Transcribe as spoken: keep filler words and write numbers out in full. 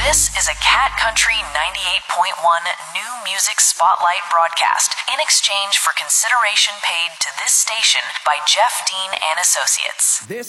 This is a Cat Country ninety-eight point one new music spotlight broadcast in exchange for consideration paid to this station by Jeff Dean and Associates. This